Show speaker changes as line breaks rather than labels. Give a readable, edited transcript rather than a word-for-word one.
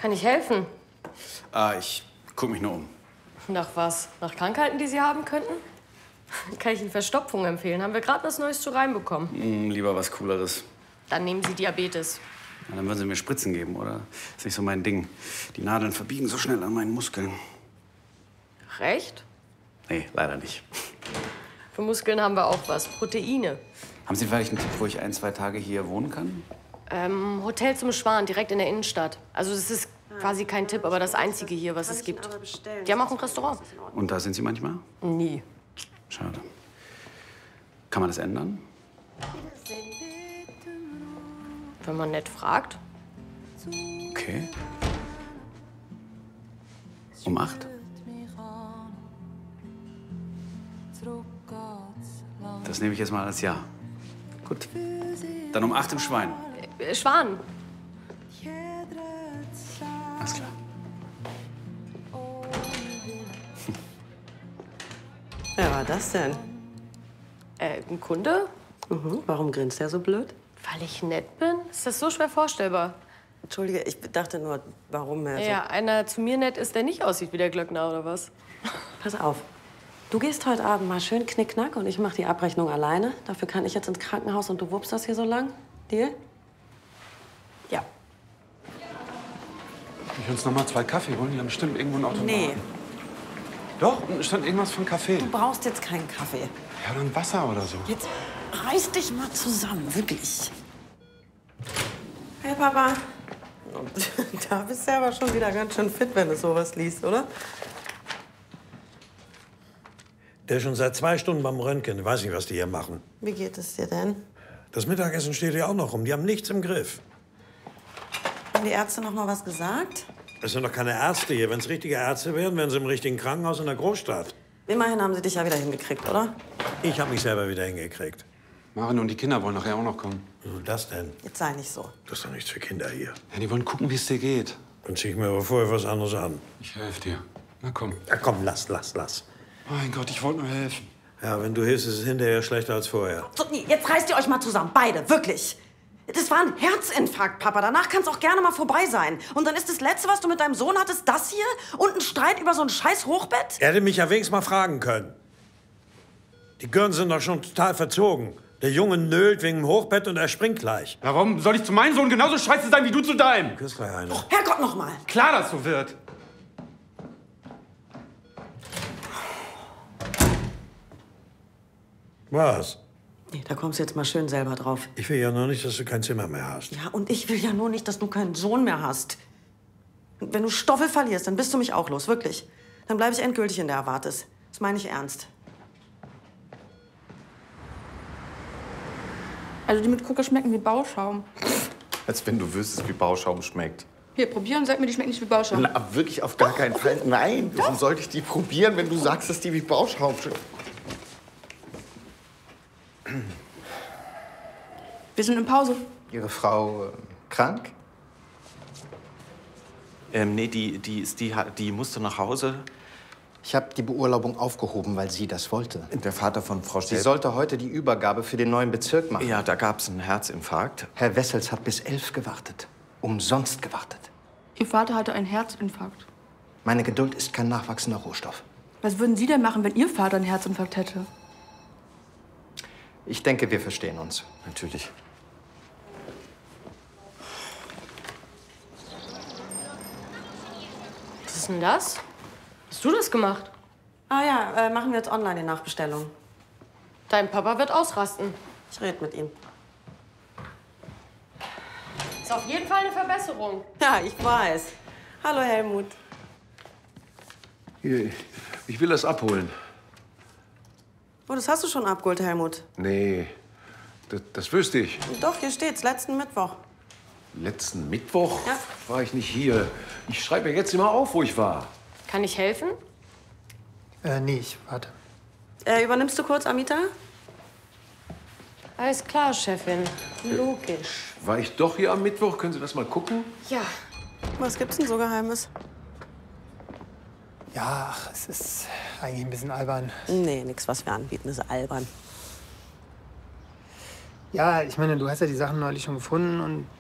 Kann ich helfen?
Ich guck mich nur um.
Nach was? Nach Krankheiten, die Sie haben könnten? Kann ich Ihnen Verstopfung empfehlen. Haben wir gerade was Neues zu reinbekommen.
Lieber was Cooleres.
Dann nehmen Sie Diabetes.
Ja, dann würden Sie mir Spritzen geben, oder? Ist nicht so mein Ding. Die Nadeln verbiegen so schnell an meinen Muskeln.
Recht?
Nee, leider nicht.
Für Muskeln haben wir auch was. Proteine.
Haben Sie vielleicht einen Tipp, wo ich 1, 2 Tage hier wohnen kann?
Hotel zum Schwan, direkt in der Innenstadt. Also das ist quasi kein Tipp, aber das einzige hier, was es gibt. Die haben auch ein Restaurant.
Und da sind Sie manchmal?
Nie.
Schade. Kann man das ändern?
Wenn man nett fragt.
Okay. Um 8? Das nehme ich jetzt mal als Ja. Gut. Dann um 8 im Schwein.
Schwan.
Alles klar.
Wer war das denn?
Ein Kunde?
Warum grinst der so blöd?
Weil ich nett bin? Ist das so schwer vorstellbar?
Entschuldige, ich dachte nur, warum er so...
Ja, einer zu mir nett ist, der nicht aussieht wie der Glöckner, oder was?
Pass auf. Du gehst heute Abend mal schön knickknack und ich mache die Abrechnung alleine. Dafür kann ich jetzt ins Krankenhaus und du wuppst das hier so lang. Deal?
Ja.
Ich uns noch mal 2 Kaffee holen. Die haben bestimmt irgendwo einen Automaten.
Nee,
Doch, unten stand irgendwas von Kaffee.
du brauchst jetzt keinen Kaffee.
Ja, dann Wasser oder so.
Jetzt reiß dich mal zusammen, wirklich. Hey, Papa. Da bist du aber schon wieder ganz schön fit, wenn du sowas liest, oder?
Der ist schon seit 2 Stunden beim Röntgen. Ich weiß nicht, was die hier machen.
Wie geht es dir denn?
Das Mittagessen steht ja auch noch rum. Die haben nichts im Griff.
Haben die Ärzte noch mal was gesagt?
Es sind doch keine Ärzte hier. Wenn es richtige Ärzte wären, wären sie im richtigen Krankenhaus in der Großstadt.
Immerhin haben sie dich ja wieder hingekriegt, oder?
Ich habe mich selber wieder hingekriegt.
Marin und die Kinder wollen nachher auch noch kommen.
Was soll das denn?
Jetzt sei nicht so.
Das ist doch nichts für Kinder hier.
Ja, die wollen gucken, wie es dir geht.
Dann zieh ich mir aber vorher was anderes an.
Ich helfe dir. Na komm.
Ja, komm, lass.
Mein Gott, ich wollte nur helfen.
Ja, wenn du hilfst, ist es hinterher schlechter als vorher.
So, nee, jetzt reißt ihr euch mal zusammen, beide, wirklich. Das war ein Herzinfarkt, Papa. Danach kann es auch gerne mal vorbei sein. Und dann ist das Letzte, was du mit deinem Sohn hattest, das hier? Und ein Streit über so ein scheiß Hochbett?
Er hätte mich ja wenigstens mal fragen können. Die Gören sind doch schon total verzogen. Der Junge nölt wegen dem Hochbett und er springt gleich.
Warum soll ich zu meinem Sohn genauso scheiße sein wie du zu deinem?
Küss gleich eine.
Herrgott, noch mal.
Klar, dass so wird.
Was?
Nee, da kommst du jetzt mal schön selber drauf.
Ich will ja noch nicht, dass du kein Zimmer mehr hast.
Ja, und ich will ja nur nicht, dass du keinen Sohn mehr hast. Und wenn du Stoffel verlierst, dann bist du mich auch los, wirklich. Dann bleibe ich endgültig in der Erwartes. Das meine ich ernst.
Also die mit Coca schmecken wie Bauschaum.
Als wenn du wüsstest, wie Bauschaum schmeckt.
Hier, probieren, sag mir, die schmecken nicht wie Bauschaum.
Na, wirklich auf gar keinen Fall. Nein, warum sollte ich die probieren, wenn du sagst, dass die wie Bauschaum schmecken?
Wir sind in Pause.
Ihre Frau krank?
Nee, die musste nach Hause.
Ich habe die Beurlaubung aufgehoben, weil sie das wollte.
Der Vater von Frau
Sie
Stelp.
sollte heute die Übergabe für den neuen Bezirk machen.
Ja, da gab's einen Herzinfarkt.
Herr Wessels hat bis 11 gewartet. Umsonst gewartet.
Ihr Vater hatte einen Herzinfarkt.
Meine Geduld ist kein nachwachsender Rohstoff.
Was würden Sie denn machen, wenn Ihr Vater einen Herzinfarkt hätte?
Ich denke, wir verstehen uns.
Natürlich.
Was ist denn das? Hast du das gemacht?
Ah ja, machen wir jetzt online die Nachbestellung.
Dein Papa wird ausrasten.
Ich rede mit ihm.
Ist auf jeden Fall eine Verbesserung.
Ja, ich weiß. Hallo, Helmut.
Hier, ich will das abholen.
Oh, das hast du schon abgeholt, Helmut.
Nee, das wüsste ich.
Doch, hier steht's, letzten Mittwoch.
Letzten Mittwoch
Ja.
war ich nicht hier. Ich schreibe ja jetzt immer auf, wo ich war.
Kann ich helfen?
Nee, ich warte.
Übernimmst du kurz, Amita?
Alles klar, Chefin. Logisch.
War ich doch hier am Mittwoch? Können Sie das mal gucken?
Ja.
Was gibt's denn so Geheimes?
Ja, ach, es ist eigentlich ein bisschen albern.
Nee, nix, was wir anbieten, ist albern.
Ja, ich meine, du hast ja die Sachen neulich schon gefunden und